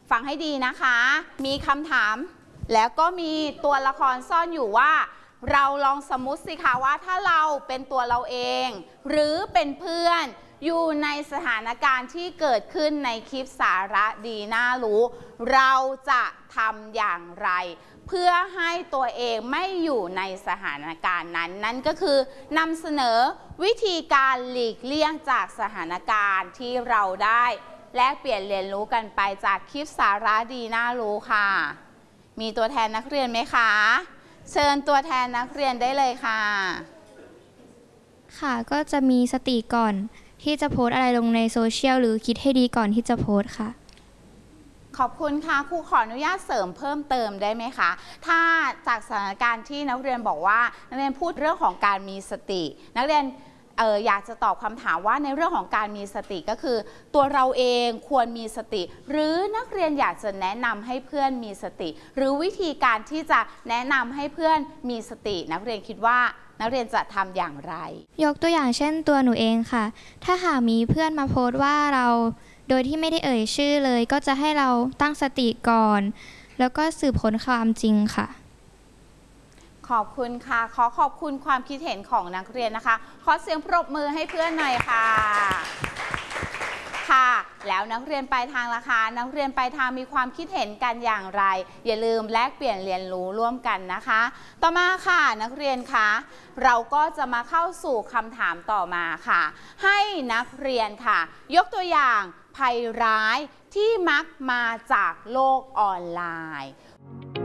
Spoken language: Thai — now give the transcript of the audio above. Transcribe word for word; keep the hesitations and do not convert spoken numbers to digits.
ฟังให้ดีนะคะมีคำถามแล้วก็มีตัวละครซ่อนอยู่ว่าเราลองสมมุติสิคะว่าถ้าเราเป็นตัวเราเองหรือเป็นเพื่อนอยู่ในสถานการณ์ที่เกิดขึ้นในคลิปสาระดีน่ารู้เราจะทำอย่างไรเพื่อให้ตัวเองไม่อยู่ในสถานการณ์นั้นนั่นก็คือนำเสนอวิธีการหลีกเลี่ยงจากสถานการณ์ที่เราได้แลกเปลี่ยนเรียนรู้กันไปจากคลิปสาระดีน่ารู้ค่ะมีตัวแทนนักเรียนไหมคะเชิญตัวแทนนักเรียนได้เลยค่ะค่ะก็จะมีสติก่อนที่จะโพสอะไรลงในโซเชียลหรือคิดให้ดีก่อนที่จะโพสค่ะขอบคุณค่ะครูขออนุญาตเสริมเพิ่มเติมได้ไหมคะถ้าจากสถานการณ์ที่นักเรียนบอกว่านักเรียนพูดเรื่องของการมีสตินักเรียนเอออยากจะตอบคำถามว่าในเรื่องของการมีสติก็คือตัวเราเองควรมีสติหรือนักเรียนอยากจะแนะนำให้เพื่อนมีสติหรือวิธีการที่จะแนะนำให้เพื่อนมีสตินักเรียนคิดว่านักเรียนจะทำอย่างไรยกตัวอย่างเช่นตัวหนูเองค่ะถ้าหากมีเพื่อนมาโพสต์ว่าเราโดยที่ไม่ได้เอ่ยชื่อเลยก็จะให้เราตั้งสติก่อนแล้วก็สืบค้นความจริงค่ะขอบคุณค่ะขอขอบคุณความคิดเห็นของนักเรียนนะคะขอเสียงปรบมือให้เพื่อนหน่อยค่ะค่ะแล้วนักเรียนปลายทางล่ะคะนักเรียนปลายทางมีความคิดเห็นกันอย่างไรอย่าลืมแลกเปลี่ยนเรียนรู้ร่วมกันนะคะต่อมาค่ะนักเรียนคะเราก็จะมาเข้าสู่คำถามต่อมาค่ะให้นักเรียนค่ะยกตัวอย่างภัยร้ายที่มักมาจากโลกออนไลน์